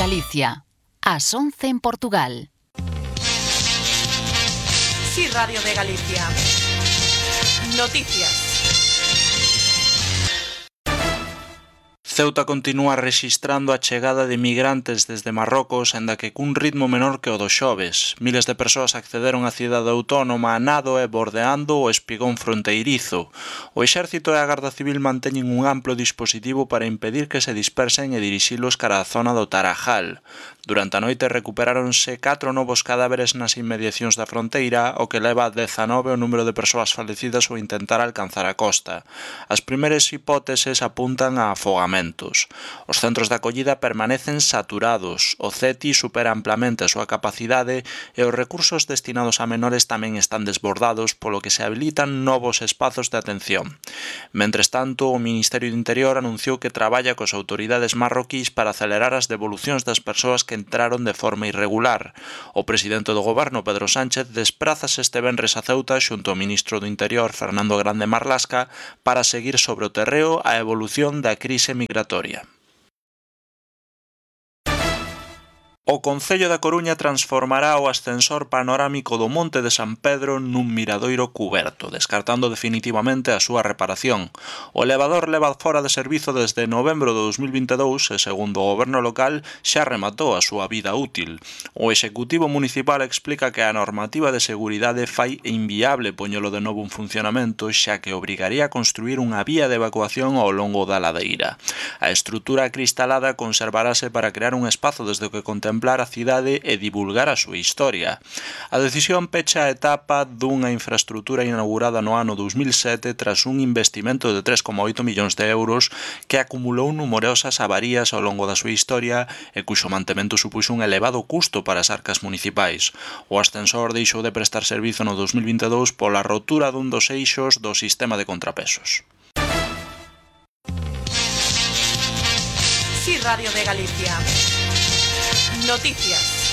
Galicia. Ás 11 en Portugal. Sí, Radio de Galicia. Noticias. Ceuta continúa rexistrando a chegada de migrantes desde Marrocos, aínda que cun ritmo menor que o do xoves. Miles de persoas accederon á cidade autónoma a nado e bordeando o espigón fronteirizo. O Exército e a Garda Civil manteñen un amplo dispositivo para impedir que se dispersen e dirixilos cara á zona do Tarajal. Durante a noite recuperáronse 4 novos cadáveres nas inmediacións da fronteira, o que leva a 19 o número de persoas falecidas ao intentar alcanzar a costa. As primeiras hipóteses apuntan a afogamentos. Os centros de acollida permanecen saturados, o CETI supera amplamente a súa capacidade e os recursos destinados a menores tamén están desbordados, polo que se habilitan novos espazos de atención. Mentres tanto, o Ministerio do Interior anunciou que traballa coas autoridades marroquís para acelerar as devolucións das persoas que entraron de forma irregular. O presidente do goberno, Pedro Sánchez, desprázase este venres a Ceuta xunto ao ministro do Interior, Fernando Grande Marlasca, para seguir sobre o terreo a evolución da crise migratoria. O Concello da Coruña transformará o ascensor panorámico do Monte de San Pedro nun miradoiro cuberto, descartando definitivamente a súa reparación. O elevador leva fora de servizo desde novembro de 2022 e, segundo o goberno local, xa rematou a súa vida útil. O Executivo Municipal explica que a normativa de seguridade fai inviable poñelo de novo en funcionamento, xa que obrigaría a construir unha vía de evacuación ao longo da ladeira. A estrutura acristalada conservarase para crear un espazo desde o que contemplar a cidade e divulgar a súa historia. A decisión pecha a etapa dunha infraestrutura inaugurada no ano 2007 tras un investimento de 3,8 millóns de euros que acumulou numerosas avarías ao longo da súa historia e cuxo mantemento supuxo un elevado custo para as arcas municipais. O ascensor deixou de prestar servizo no 2022 pola rotura dun dos eixos do sistema de contrapesos. Sí, Radio de Galicia. Noticias.